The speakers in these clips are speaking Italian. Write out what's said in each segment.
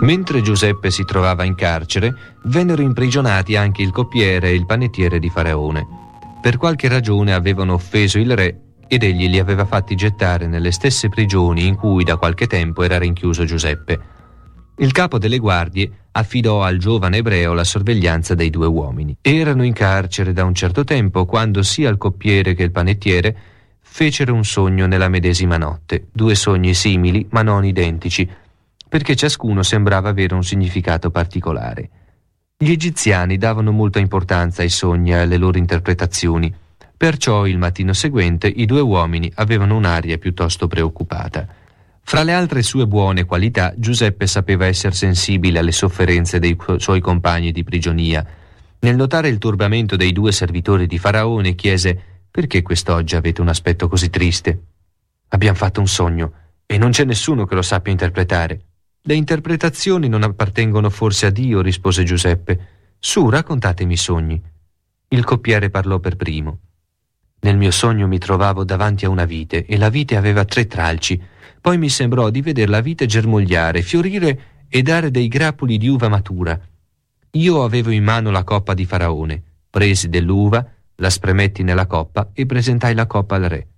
Mentre Giuseppe si trovava in carcere, vennero imprigionati anche il coppiere e il panettiere di Faraone. Per qualche ragione avevano offeso il re ed egli li aveva fatti gettare nelle stesse prigioni in cui da qualche tempo era rinchiuso Giuseppe. Il capo delle guardie affidò al giovane ebreo la sorveglianza dei due uomini. Erano in carcere da un certo tempo quando sia il coppiere che il panettiere fecero un sogno nella medesima notte, due sogni simili ma non identici, perché ciascuno sembrava avere un significato particolare. Gli egiziani davano molta importanza ai sogni e alle loro interpretazioni, perciò il mattino seguente i due uomini avevano un'aria piuttosto preoccupata. Fra le altre sue buone qualità, Giuseppe sapeva essere sensibile alle sofferenze dei suoi compagni di prigionia. Nel notare il turbamento dei due servitori di Faraone, chiese: «Perché quest'oggi avete un aspetto così triste?» «Abbiamo fatto un sogno e non c'è nessuno che lo sappia interpretare». «Le interpretazioni non appartengono forse a Dio», rispose Giuseppe. «Su, raccontatemi i sogni». Il coppiere parlò per primo. «Nel mio sogno mi trovavo davanti a una vite e la vite aveva 3 tralci. Poi mi sembrò di veder la vite germogliare, fiorire e dare dei grappoli di uva matura. Io avevo in mano la coppa di Faraone. Presi dell'uva, la spremetti nella coppa e presentai la coppa al re».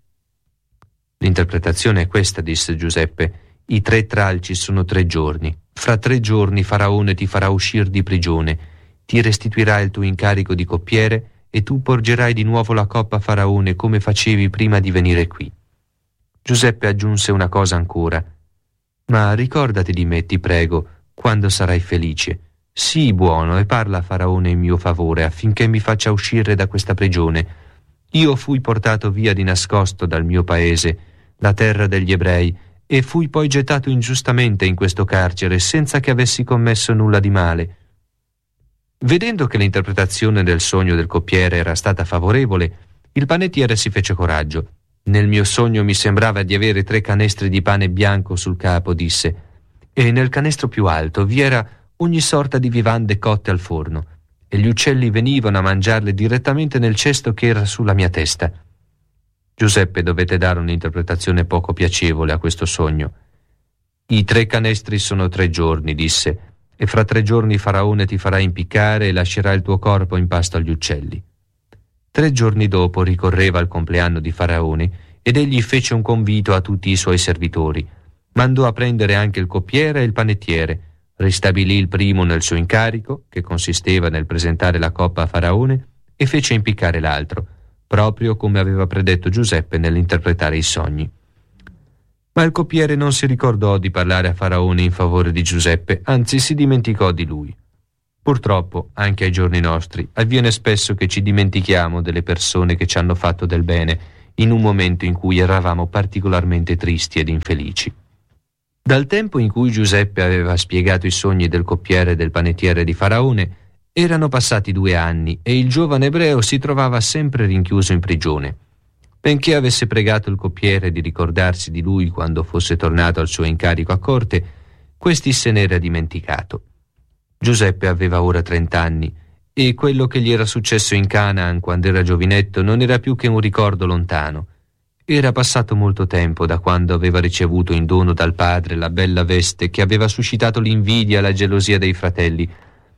«L'interpretazione è questa», disse Giuseppe. «I 3 tralci sono 3 giorni. Fra 3 giorni Faraone ti farà uscire di prigione, ti restituirà il tuo incarico di coppiere e tu porgerai di nuovo la coppa a Faraone come facevi prima di venire qui». Giuseppe aggiunse una cosa ancora: «Ma ricordati di me, ti prego, quando sarai felice. Sii buono e parla a Faraone in mio favore affinché mi faccia uscire da questa prigione. Io fui portato via di nascosto dal mio paese, la terra degli ebrei, e fui poi gettato ingiustamente in questo carcere senza che avessi commesso nulla di male». Vedendo che l'interpretazione del sogno del coppiere era stata favorevole, il panettiere si fece coraggio. «Nel mio sogno mi sembrava di avere 3 canestri di pane bianco sul capo», disse, «e nel canestro più alto vi era ogni sorta di vivande cotte al forno, e gli uccelli venivano a mangiarle direttamente nel cesto che era sulla mia testa». Giuseppe dovette dare un'interpretazione poco piacevole a questo sogno. «I 3 canestri sono 3 giorni», disse, «e fra 3 giorni Faraone ti farà impiccare e lascerà il tuo corpo in pasto agli uccelli». 3 giorni dopo ricorreva il compleanno di Faraone ed egli fece un convito a tutti i suoi servitori. Mandò a prendere anche il coppiere e il panettiere, ristabilì il primo nel suo incarico, che consisteva nel presentare la coppa a Faraone, e fece impiccare l'altro, proprio come aveva predetto Giuseppe nell'interpretare i sogni. Ma il coppiere non si ricordò di parlare a Faraone in favore di Giuseppe, anzi si dimenticò di lui. Purtroppo, anche ai giorni nostri, avviene spesso che ci dimentichiamo delle persone che ci hanno fatto del bene in un momento in cui eravamo particolarmente tristi ed infelici. Dal tempo in cui Giuseppe aveva spiegato i sogni del coppiere e del panettiere di Faraone, erano passati 2 anni e il giovane ebreo si trovava sempre rinchiuso in prigione. Benché avesse pregato il coppiere di ricordarsi di lui quando fosse tornato al suo incarico a corte, questi se n'era dimenticato. Giuseppe aveva ora 30 anni e quello che gli era successo in Canaan quando era giovinetto non era più che un ricordo lontano. Era passato molto tempo da quando aveva ricevuto in dono dal padre la bella veste che aveva suscitato l'invidia e la gelosia dei fratelli,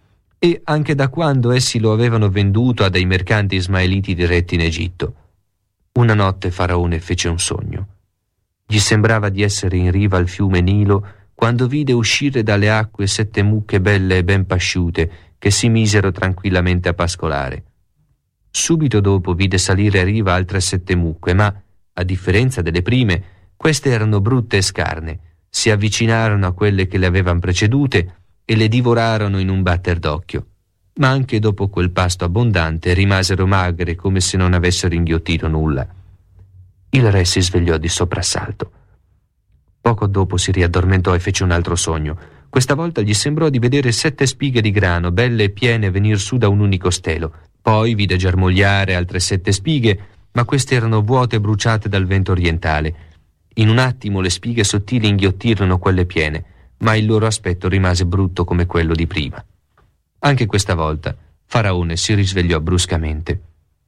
e anche da quando essi lo avevano venduto a dei mercanti ismaeliti diretti in Egitto. Una notte Faraone fece un sogno. Gli sembrava di essere in riva al fiume Nilo quando vide uscire dalle acque 7 mucche belle e ben pasciute che si misero tranquillamente a pascolare. Subito dopo vide salire a riva altre 7 mucche, ma, a differenza delle prime, queste erano brutte e scarne, si avvicinarono a quelle che le avevano precedute e le divorarono in un batter d'occhio. Ma anche dopo quel pasto abbondante rimasero magre come se non avessero inghiottito nulla. Il re si svegliò di soprassalto. Poco dopo si riaddormentò e fece un altro sogno. Questa volta gli sembrò di vedere 7 spighe di grano, belle e piene, venir su da un unico stelo. Poi vide germogliare altre 7 spighe, ma queste erano vuote e bruciate dal vento orientale. In un attimo le spighe sottili inghiottirono quelle piene, ma il loro aspetto rimase brutto come quello di prima. Anche questa volta Faraone si risvegliò bruscamente.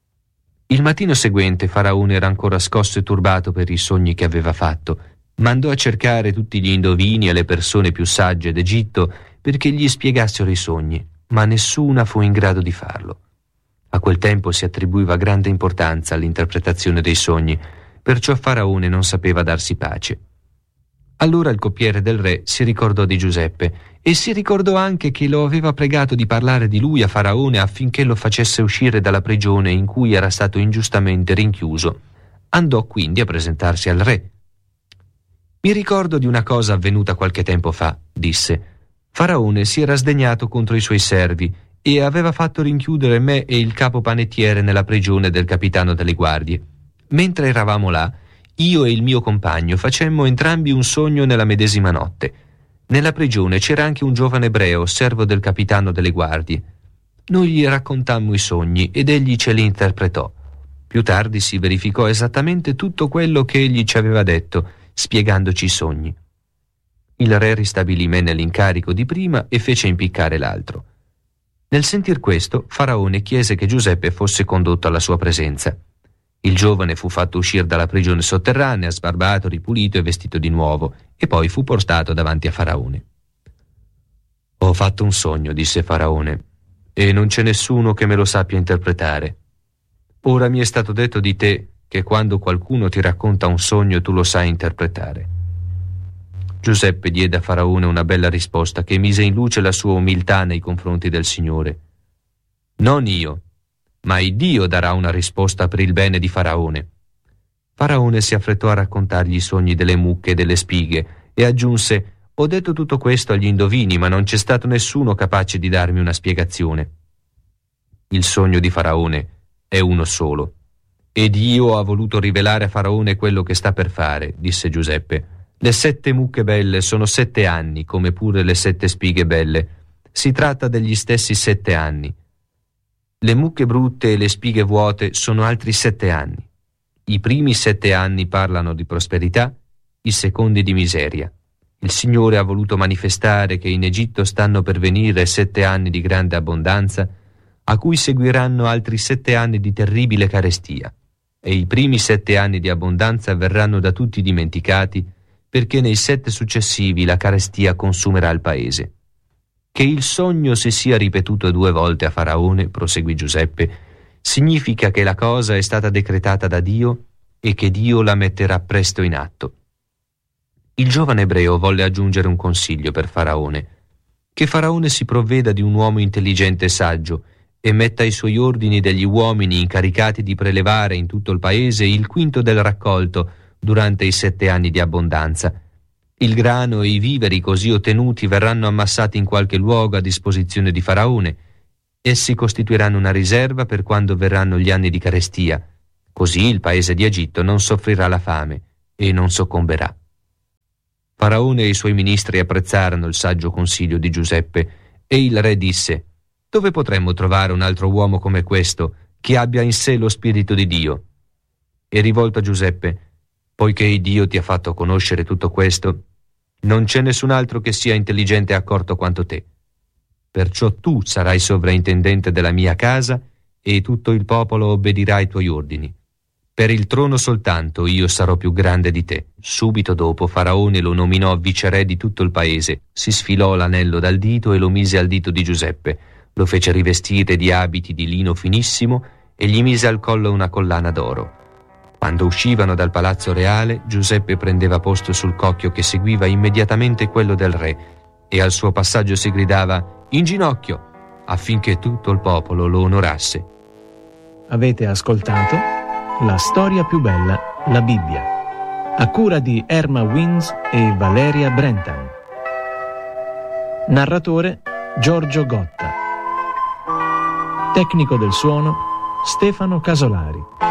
Il mattino seguente Faraone era ancora scosso e turbato per i sogni che aveva fatto. Mandò a cercare tutti gli indovini e le persone più sagge d'Egitto perché gli spiegassero i sogni, ma nessuna fu in grado di farlo. A quel tempo si attribuiva grande importanza all'interpretazione dei sogni, perciò Faraone non sapeva darsi pace. Allora il coppiere del re si ricordò di Giuseppe e si ricordò anche che lo aveva pregato di parlare di lui a Faraone affinché lo facesse uscire dalla prigione in cui era stato ingiustamente rinchiuso. Andò quindi a presentarsi al re. «Mi ricordo di una cosa avvenuta qualche tempo fa», disse. «Faraone si era sdegnato contro i suoi servi e aveva fatto rinchiudere me e il capo panettiere nella prigione del capitano delle guardie. Mentre eravamo là, io e il mio compagno facemmo entrambi un sogno nella medesima notte. Nella prigione c'era anche un giovane ebreo, servo del capitano delle guardie. Noi gli raccontammo i sogni ed egli ce li interpretò. Più tardi si verificò esattamente tutto quello che egli ci aveva detto, spiegandoci i sogni. Il re ristabilì me nell'incarico di prima e fece impiccare l'altro. Nel sentir questo, Faraone chiese che Giuseppe fosse condotto alla sua presenza. Il giovane fu fatto uscire dalla prigione sotterranea, sbarbato, ripulito e vestito di nuovo, e poi fu portato davanti a Faraone. «Ho fatto un sogno», disse Faraone, «e non c'è nessuno che me lo sappia interpretare. Ora mi è stato detto di te che quando qualcuno ti racconta un sogno tu lo sai interpretare». Giuseppe diede a Faraone una bella risposta che mise in luce la sua umiltà nei confronti del Signore. «Non io, ma il Dio darà una risposta per il bene di Faraone». Faraone si affrettò a raccontargli i sogni delle mucche e delle spighe e aggiunse: «Ho detto tutto questo agli indovini, ma non c'è stato nessuno capace di darmi una spiegazione». «Il sogno di Faraone è uno solo, ed io ha voluto rivelare a Faraone quello che sta per fare», disse Giuseppe. «Le 7 mucche belle sono 7 anni, come pure le 7 spighe belle. Si tratta degli stessi 7 anni. Le mucche brutte e le spighe vuote sono altri 7 anni. I primi 7 anni parlano di prosperità, i secondi di miseria. Il Signore ha voluto manifestare che in Egitto stanno per venire 7 anni di grande abbondanza, a cui seguiranno altri 7 anni di terribile carestia, e i primi 7 anni di abbondanza verranno da tutti dimenticati, perché nei 7 successivi la carestia consumerà il paese. Che il sogno si sia ripetuto 2 volte a Faraone», proseguì Giuseppe, «significa che la cosa è stata decretata da Dio e che Dio la metterà presto in atto». Il giovane ebreo volle aggiungere un consiglio per Faraone: che Faraone si provveda di un uomo intelligente e saggio e metta ai suoi ordini degli uomini incaricati di prelevare in tutto il paese il quinto del raccolto durante i 7 anni di abbondanza. Il grano e i viveri così ottenuti verranno ammassati in qualche luogo a disposizione di Faraone. Essi costituiranno una riserva per quando verranno gli anni di carestia. Così il paese di Egitto non soffrirà la fame e non soccomberà. Faraone e i suoi ministri apprezzarono il saggio consiglio di Giuseppe e il re disse: «Dove potremmo trovare un altro uomo come questo, che abbia in sé lo spirito di Dio?» E rivolto a Giuseppe: «Poiché Dio ti ha fatto conoscere tutto questo, non c'è nessun altro che sia intelligente e accorto quanto te. Perciò tu sarai sovrintendente della mia casa e tutto il popolo obbedirà ai tuoi ordini. Per il trono soltanto io sarò più grande di te». Subito dopo Faraone lo nominò viceré di tutto il paese, si sfilò l'anello dal dito e lo mise al dito di Giuseppe, lo fece rivestire di abiti di lino finissimo e gli mise al collo una collana d'oro. Quando uscivano dal palazzo reale, Giuseppe prendeva posto sul cocchio che seguiva immediatamente quello del re e al suo passaggio si gridava «In ginocchio!» affinché tutto il popolo lo onorasse. Avete ascoltato La storia più bella, la Bibbia, a cura di Erma Wins e Valeria Brentan. Narratore Giorgio Gotta. Tecnico del suono Stefano Casolari.